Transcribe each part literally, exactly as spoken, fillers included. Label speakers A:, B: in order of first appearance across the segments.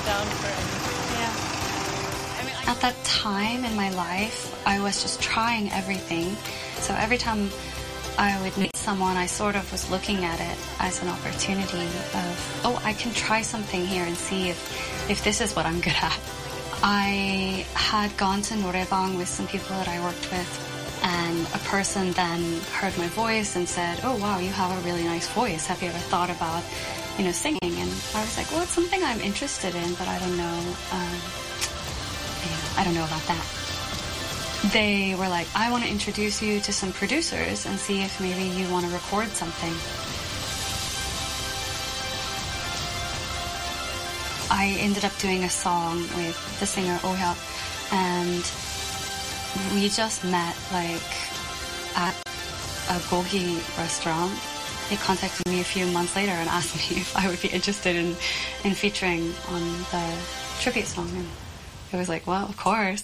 A: down for anything.
B: Yeah. I mean, I... At that time in my life, I was just trying everything. So every time I would meet someone, I sort of was looking at it as an opportunity of, oh, I can try something here and see if, if this is what I'm good at. I had gone to Noraebang with some people that I worked with, and a person then heard my voice and said, oh, wow, you have a really nice voice. Have you ever thought about, you know, singing? And I was like, well, it's something I'm interested in, but I don't know, um, you know, I don't know about that. They were like, I want to introduce you to some producers and see if maybe you want to record something. I ended up doing a song with the singer Oh Hyuk, and we just met like at a gogi restaurant. They contacted me a few months later and asked me if I would be interested in, in featuring on the tribute song. And it was like, well, of course.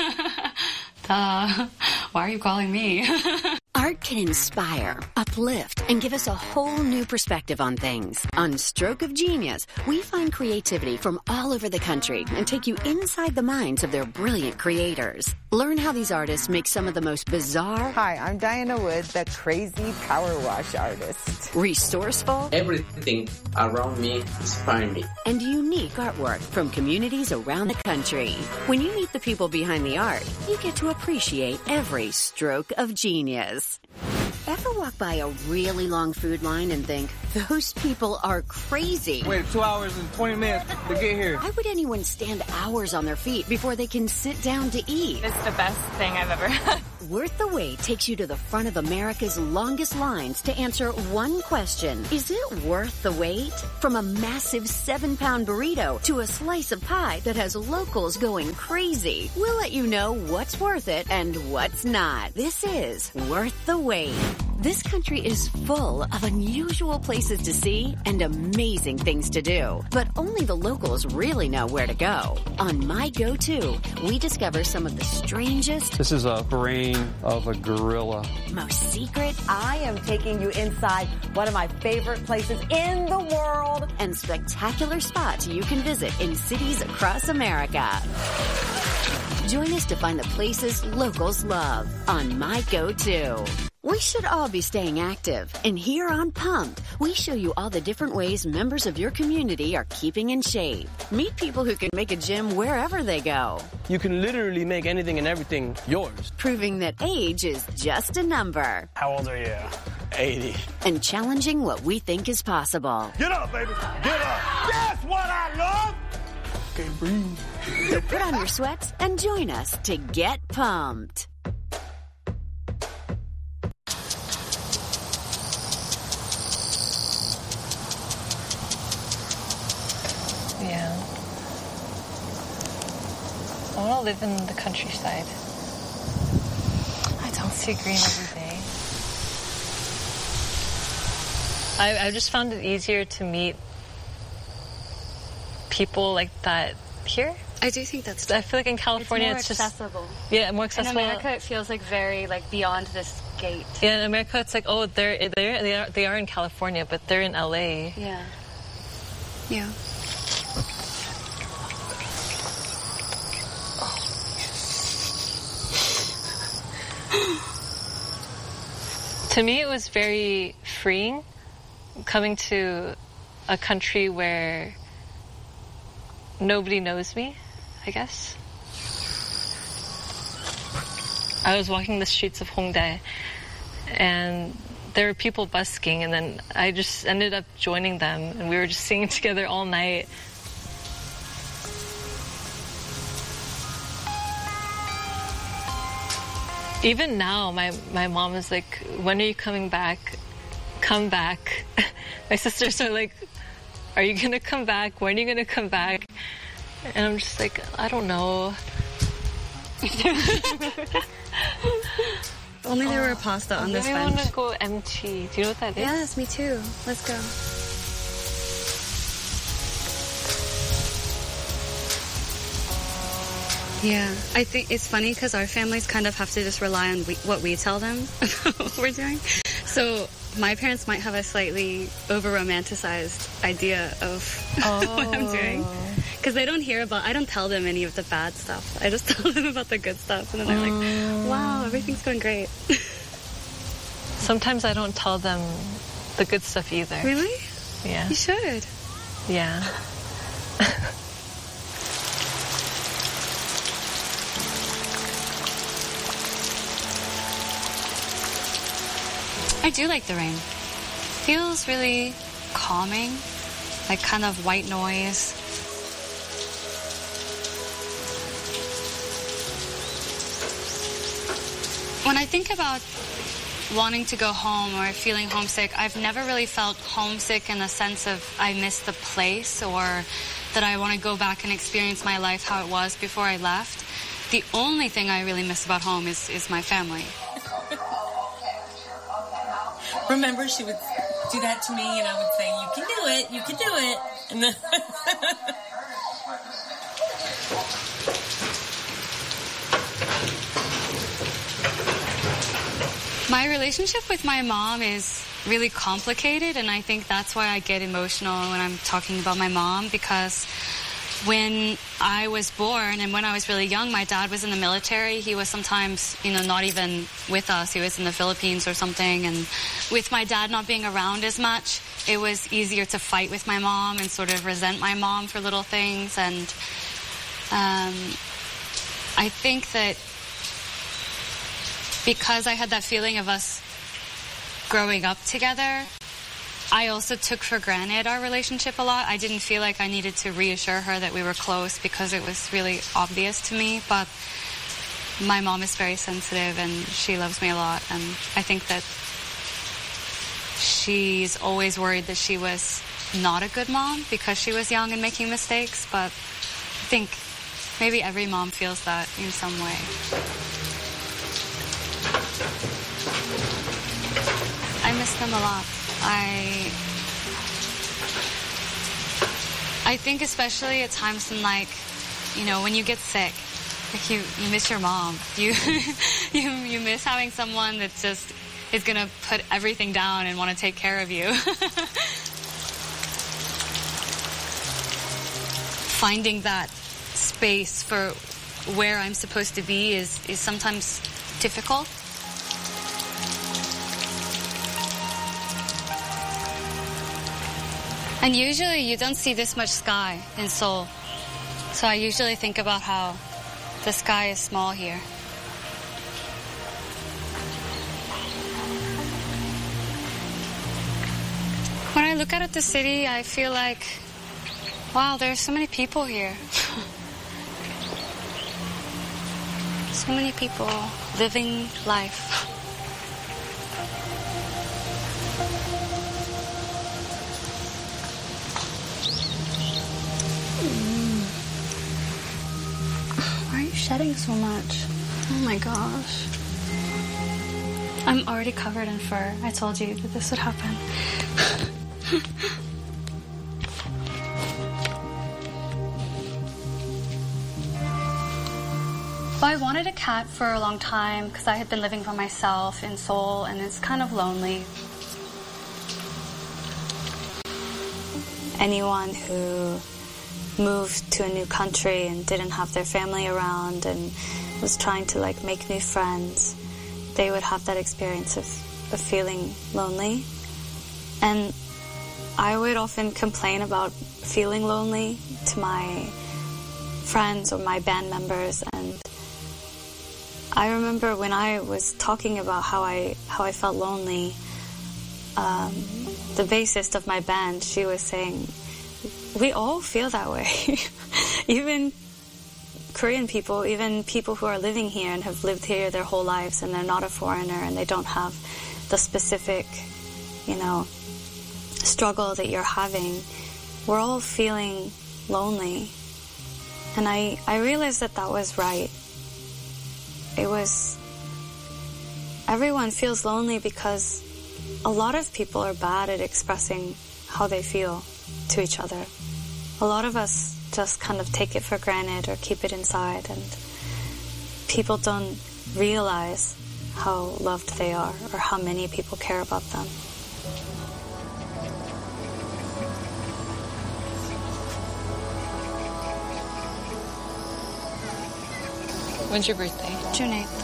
B: Duh. Why are you calling me?
C: Art can inspire, uplift, and give us a whole new perspective on things. On Stroke of Genius, we find creativity from all over the country and take you inside the minds of their brilliant creators. Learn how these artists make some of the most bizarre...
D: Hi, I'm Diana Wood, the crazy power wash artist.
C: Resourceful...
E: Everything around me inspires me.
C: And unique artwork from communities around the country. When you meet the people behind the art, you get to appreciate every stroke of genius. Ever walk by a really long food line and think, those people are crazy?
F: Wait two hours and twenty minutes to get here.
C: Why would anyone stand hours on their feet before they can sit down to eat?
A: It's the best thing I've ever had.
C: Worth the Wait takes you to the front of America's longest lines to answer one question. Is it worth the wait? From a massive seven-pound burrito to a slice of pie that has locals going crazy, we'll let you know what's worth it and what's not. This is Worth the Wait. This country is full of unusual places to see and amazing things to do, but only the locals really know where to go. On My Go-To, we discover some of the strangest...
F: This is a brain of a gorilla.
C: Most secret...
D: I am taking you inside one of my favorite places in the world.
C: And spectacular spots you can visit in cities across America. Join us to find the places locals love on My Go-To. We should all be staying active, and here on Pumped, we show you all the different ways members of your community are keeping in shape. Meet people who can make a gym wherever they go.
F: You can literally make anything and everything yours.
C: Proving that age is just a number.
F: How old are you? eighty.
C: And challenging what we think is possible.
G: Get up, baby. Get up. That's what I love.
F: Okay, breathe.
C: So put on your sweats and join us to get pumped.
A: Yeah. I want to live in the countryside. I don't see green every day. I, I just found it easier to meet people like that here.
B: I do think that's...
A: I feel like in California
H: it's,
A: it's,
H: more
A: just...
H: accessible.
A: Yeah, more accessible.
H: In America, it feels like very, like, beyond this gate.
A: Yeah, in America, it's like, oh, they're, they're, they, are, they are in California, but they're in L A.
H: Yeah.
B: Yeah.
A: To me, it was very freeing coming to a country where nobody knows me, I guess. I was walking the streets of Hongdae, and there were people busking, and then I just ended up joining them, and we were just singing together all night. Even now, my, my mom is like, when are you coming back? Come back. My sisters are like, are you going to come back? When are you going to come back? And I'm just like, I don't know.
B: Only there were pasta on this bench.
A: I want to go M T. Do you know what that is?
B: Yes, me too. Let's go. Yeah, I think it's funny because our families kind of have to just rely on we, what we tell them about what we're doing. So my parents might have a slightly over-romanticized idea of oh. what I'm doing.
H: Because they don't hear about, I don't tell them any of the bad stuff. I just tell them about the good stuff. And then they're
A: Mm.
H: like, wow, everything's going great.
A: Sometimes I don't tell them the good stuff either.
H: Really?
A: Yeah.
H: You should.
A: Yeah.
B: I do like the rain. Feels really calming, like kind of white noise. When I think about wanting to go home or feeling homesick, I've never really felt homesick in the sense of I miss the place or that I want to go back and experience my life how it was before I left. The only thing I really miss about home is, is my family.
I: Remember, she would do that to me, and I would say, you can do it, you can do it. And then
B: my relationship with my mom is really complicated, and I think that's why I get emotional when I'm talking about my mom, because when I was born and when I was really young, my dad was in the military. He was sometimes, you know, not even with us. He was in the Philippines or something. And with my dad not being around as much, it was easier to fight with my mom and sort of resent my mom for little things. And um, I think that because I had that feeling of us growing up together, I also took for granted our relationship a lot. I didn't feel like I needed to reassure her that we were close because it was really obvious to me. But my mom is very sensitive and she loves me a lot. And I think that she's always worried that she was not a good mom because she was young and making mistakes. But I think maybe every mom feels that in some way. I miss them a lot. I I think especially at times in, like, you know, when you get sick, like you, you miss your mom. You, you you miss having someone that just is going to put everything down and want to take care of you. Finding that space for where I'm supposed to be is, is sometimes difficult. And usually you don't see this much sky in Seoul. So I usually think about how the sky is small here. When I look out at the city, I feel like, wow, there's so many people here. So many people living life. Shedding so much. Oh my gosh. I'm already covered in fur. I told you that this would happen. Well, I wanted a cat for a long time because I had been living for myself in Seoul and it's kind of lonely. Anyone who moved to a new country and didn't have their family around and was trying to, like, make new friends, they would have that experience of, of feeling lonely. And I would often complain about feeling lonely to my friends or my band members. And I remember when I was talking about how I how I felt lonely, um, the bassist of my band, she was saying, we all feel that way. Even Korean people, even people who are living here and have lived here their whole lives and they're not a foreigner and they don't have the specific, you know, struggle that you're having. We're all feeling lonely. And I, I realized that that was right. It was, everyone feels lonely because a lot of people are bad at expressing how they feel to each other. A lot of us just kind of take it for granted or keep it inside, and people don't realize how loved they are or how many people care about them.
A: When's your birthday?
B: June eighth.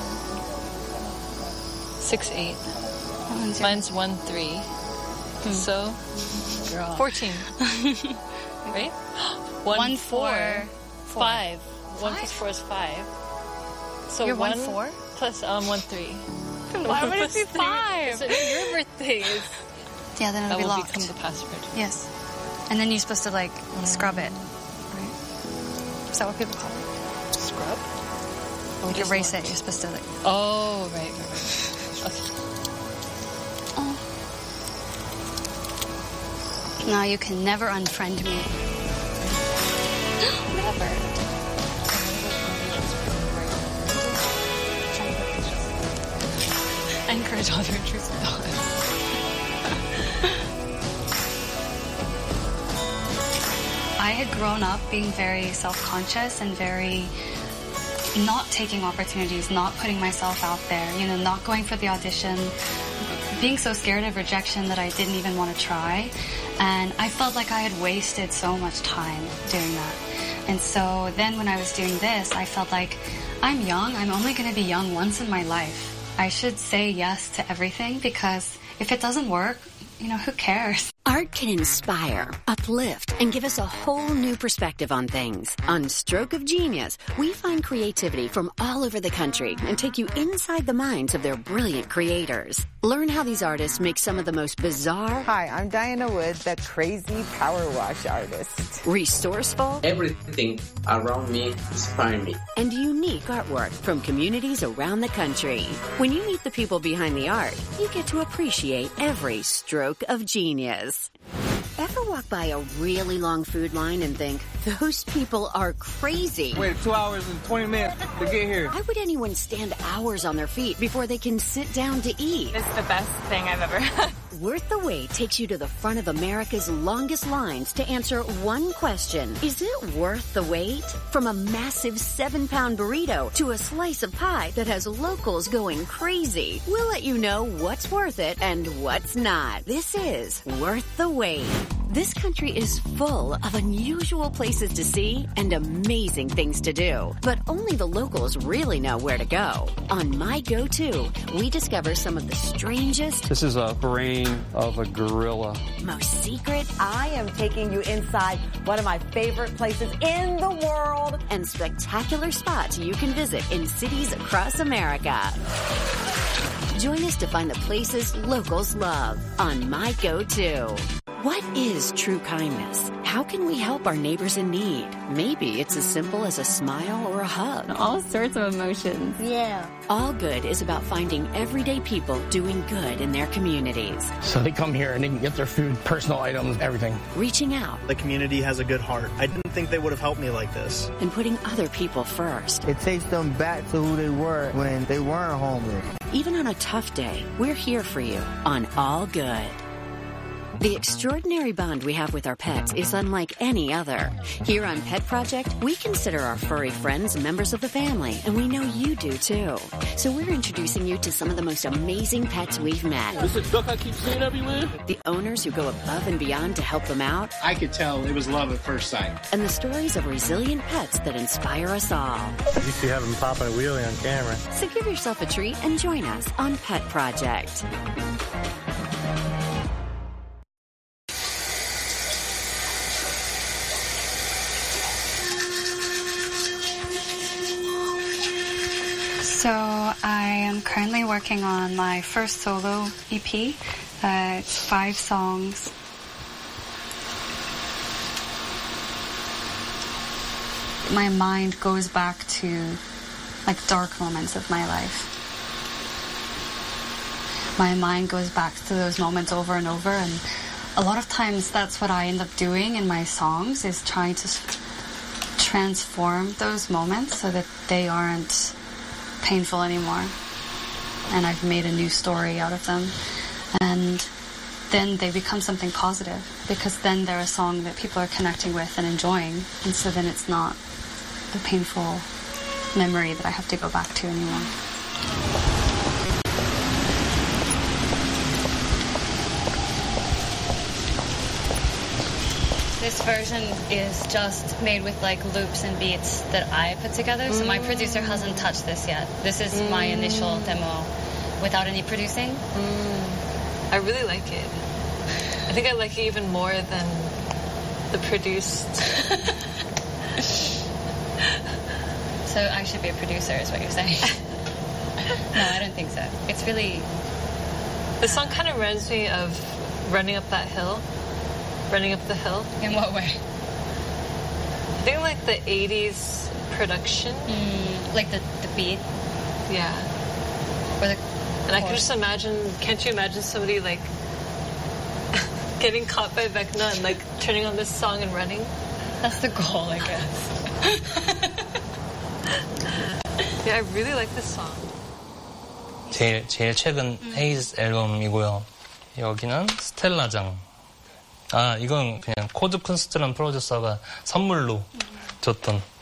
A: six eight.
B: Mine's,
A: Mine's one three.
B: Hmm.
A: So,
B: Girl.
A: fourteen. Right? One,
B: One,
A: four,
B: four.
A: five. One
B: Five?
A: plus four is five. So
B: You're one,
A: one
B: four?
A: plus um one three.
B: Why would it
A: Plus
B: be
A: three.
B: five?
A: So your birthday is
B: Yeah, then it'll
A: that
B: be
A: will
B: locked.
A: become the password.
B: Yes. And then you're supposed to, like, scrub it. Right? Is that what people call it?
A: Scrub?
B: Like,
A: Just
B: erase
A: locked.
B: it. You're supposed to, like...
A: Oh, right, right, right. Okay.
B: Oh. No, you can never unfriend me. Never.
A: I encourage all their intrusive thoughts.
B: I had grown up being very self-conscious and very not taking opportunities, not putting myself out there, you know, not going for the audition, being so scared of rejection that I didn't even want to try. And I felt like I had wasted so much time doing that. And so then when I was doing this, I felt like I'm young. I'm only going to be young once in my life. I should say yes to everything because if it doesn't work, you know, who cares?
C: Art can inspire, uplift, and give us a whole new perspective on things. On Stroke of Genius, we find creativity from all over the country and take you inside the minds of their brilliant creators. Learn how these artists make some of the most bizarre...
D: Hi, I'm Diana Wood, that crazy power wash artist.
C: Resourceful...
E: Everything around me inspires me.
C: And unique artwork from communities around the country. When you meet the people behind the art, you get to appreciate every stroke of genius. Ever walk by a really long food line and think, those people are crazy?
F: Waited two hours and twenty minutes to get here.
C: Why would anyone stand hours on their feet before they can sit down to eat?
J: It's the best thing I've ever had.
C: Worth the Wait takes you to the front of America's longest lines to answer one question. Is it worth the wait? From a massive seven-pound burrito to a slice of pie that has locals going crazy. We'll let you know what's worth it and what's not. This is Worth the Wait. This country is full of unusual places to see and amazing things to do. But only the locals really know where to go. On My Go-To, we discover some of the strangest...
F: This is a brain of a gorilla.
C: Most secret...
D: I am taking you inside one of my favorite places in the world.
C: And spectacular spots you can visit in cities across America. Join us to find the places locals love on My Go-To. What is true kindness? How can we help our neighbors in need? Maybe it's as simple as a smile or a hug.
H: All sorts of emotions.
D: Yeah.
C: All Good is about finding everyday people doing good in their communities.
F: So they come here and they can get their food, personal items, everything.
C: Reaching out.
K: The community has a good heart. I didn't think they would have helped me like this.
C: And putting other people first.
L: It takes them back to who they were when they weren't homeless.
C: Even on a tough day, we're here for you on All Good. The extraordinary bond we have with our pets is unlike any other. Here on Pet Project, we consider our furry friends members of the family, and we know you do too. So we're introducing you to some of the most amazing pets we've met.
F: This is a duck I keep seeing everywhere?
C: The owners who go above and beyond to help them out.
M: I could tell it was love at first sight.
C: And the stories of resilient pets that inspire us all.
L: You used to have them popping a wheelie on camera.
C: So give yourself a treat and join us on Pet Project.
B: So I am currently working on my first solo E P. Uh, it's five songs. My mind goes back to like dark moments of my life. My mind goes back to those moments over and over, and a lot of times that's what I end up doing in my songs, is trying to transform those moments so that they aren't painful anymore, and I've made a new story out of them, and then they become something positive, because then they're a song that people are connecting with and enjoying, and so then it's not the painful memory that I have to go back to anymore.
H: This version is just made with like loops and beats that I put together, so my producer hasn't touched this yet. This is mm. my initial demo without any producing.
A: Mm. I really like it. I think I like it even more than the produced.
H: So I should be a producer is what you're saying? No, I don't think so. It's really...
A: The song kind of reminds me of Running Up That Hill. Running Up the Hill.
H: In what way?
A: I think like the eighties production.
H: Mm, like the, the beat?
A: Yeah.
H: Or the
A: and I can just imagine, can't you imagine somebody like getting caught by Vecna and like turning on this song and running?
H: That's the goal, I guess.
A: Yeah, I really like this song.
N: 제일, 제일 최근 헤이즈 앨범이고요. 여기는 스텔라장. 아, 이건 그냥 코드 쿤스트라는 프로듀서가 선물로 줬던